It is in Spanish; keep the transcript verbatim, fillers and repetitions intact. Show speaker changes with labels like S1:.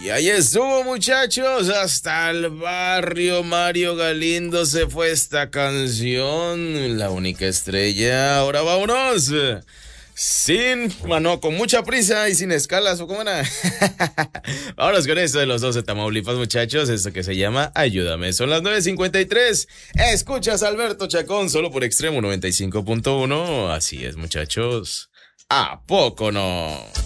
S1: Y ahí estuvo, muchachos, hasta el barrio Mario Galindo se fue esta canción, la única estrella. Ahora vámonos. Sin, bueno, con mucha prisa y sin escalas, ¿o cómo era? Vámonos con esto de los dos de Tamaulipas, muchachos, esto que se llama Ayúdame. Son las nueve cincuenta y tres. Escuchas a Alberto Chacón solo por Extremo noventa y cinco punto uno. Así es, muchachos. ¿A poco no?